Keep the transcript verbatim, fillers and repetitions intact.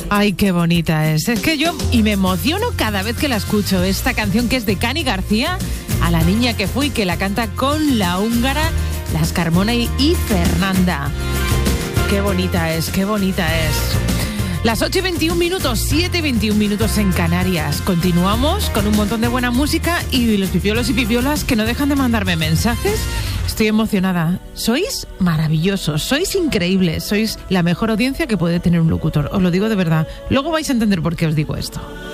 Ay, qué bonita es. Es que yo, y me emociono cada vez que la escucho, esta canción que es de Cani García, A la niña que fui, que la canta con la húngara Las Carmona y, y Fernanda. Qué bonita es, qué bonita es. Las ocho y veintiún minutos, siete y veintiún minutos en Canarias. Continuamos con un montón de buena música y los pipiolos y pipiolas que no dejan de mandarme mensajes. Estoy emocionada. Sois maravillosos, sois increíbles, sois la mejor audiencia que puede tener un locutor. Os lo digo de verdad. Luego vais a entender por qué os digo esto.